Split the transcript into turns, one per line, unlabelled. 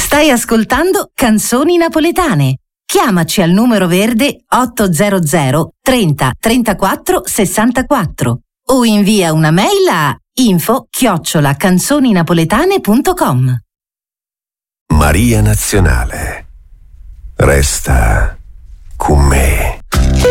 Stai ascoltando Canzoni Napoletane. Chiamaci al numero verde 800 30 34 64 o invia una mail a info@canzoninapoletane.com.
Maria Nazionale, resta con me.